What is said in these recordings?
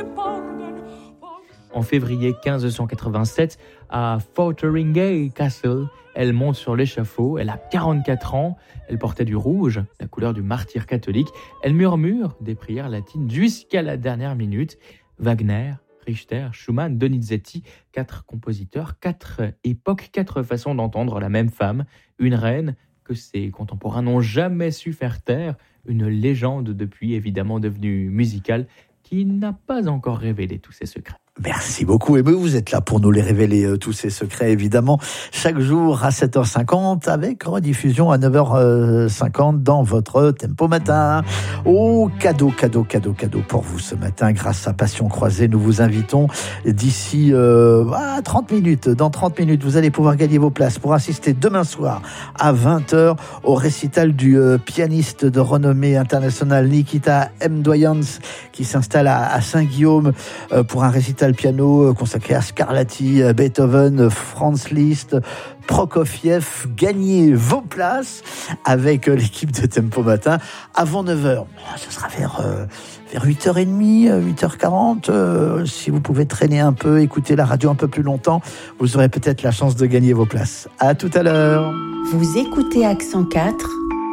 En février 1587, à Fotheringhay Castle, elle monte sur l'échafaud, elle a 44 ans, elle portait du rouge, la couleur du martyr catholique, elle murmure des prières latines jusqu'à la dernière minute. Wagner, Richter, Schumann, Donizetti, 4 compositeurs, 4 époques, 4 façons d'entendre la même femme, une reine que ses contemporains n'ont jamais su faire taire, une légende depuis évidemment devenue musicale qui n'a pas encore révélé tous ses secrets. Merci beaucoup. Et vous êtes là pour nous les révéler, tous ces secrets, évidemment, chaque jour à 7h50, avec rediffusion à 9h50 dans votre Tempo Matin. Oh, cadeau pour vous ce matin. Grâce à Passion Croisée, nous vous invitons d'ici 30 minutes. Dans 30 minutes, vous allez pouvoir gagner vos places pour assister demain soir à 20h au récital du pianiste de renommée internationale Nikita Mdoyans, qui s'installe à Saint-Guillaume pour un récital piano consacré à Scarlatti, Beethoven, Franz Liszt, Prokofiev. Gagnez vos places avec l'équipe de Tempo Matin avant 9h. Ce sera vers 8h30, 8h40. Si vous pouvez traîner un peu, écouter la radio un peu plus longtemps, vous aurez peut-être la chance de gagner vos places. À tout à l'heure. Vous écoutez Accent 4.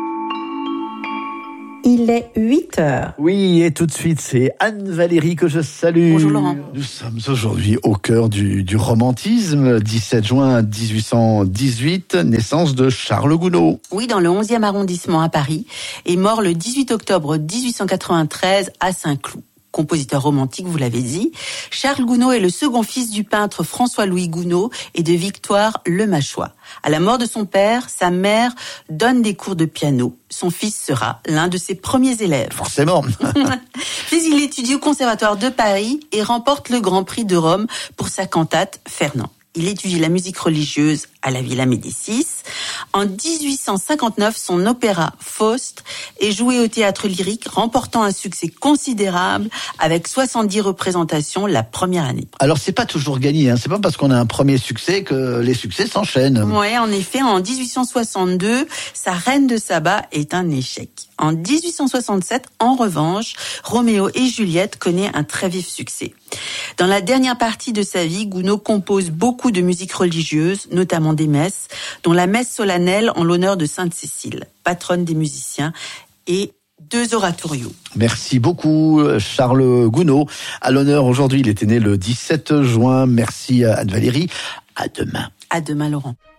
Il est 8h. Oui, et tout de suite, c'est Anne-Valérie que je salue. Bonjour Laurent. Nous sommes aujourd'hui au cœur du romantisme. 17 juin 1818, naissance de Charles Gounod. Oui, dans le 11e arrondissement à Paris, et mort le 18 octobre 1893 à Saint-Cloud. Compositeur romantique, vous l'avez dit. Charles Gounod est le second fils du peintre François-Louis Gounod et de Victoire Lemachois. À la mort de son père, sa mère donne des cours de piano. Son fils sera l'un de ses premiers élèves. Forcément. Puis il étudie au Conservatoire de Paris et remporte le Grand Prix de Rome pour sa cantate Fernand. Il étudie la musique religieuse à la Villa Médicis. En 1859, son opéra Faust est joué au théâtre lyrique, remportant un succès considérable avec 70 représentations la première année. Alors c'est pas toujours gagné, c'est pas parce qu'on a un premier succès que les succès s'enchaînent. Oui, en effet, en 1862, sa Reine de Saba est un échec. En 1867, en revanche, Roméo et Juliette connaît un très vif succès. Dans la dernière partie de sa vie, Gounod compose beaucoup de musique religieuse, notamment des messes, dont la messe solennelle en l'honneur de Sainte Cécile, patronne des musiciens, et 2 oratorios. Merci beaucoup Charles Gounod. À l'honneur aujourd'hui, il était né le 17 juin. Merci Anne-Valérie. À demain. À demain Laurent.